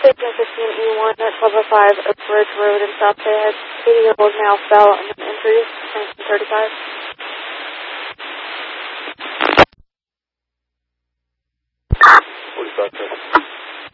Station 15E1 at 1205 Oak Ridge Road in South Fayette. 80-year-old male fell in an injury, 1935. 45.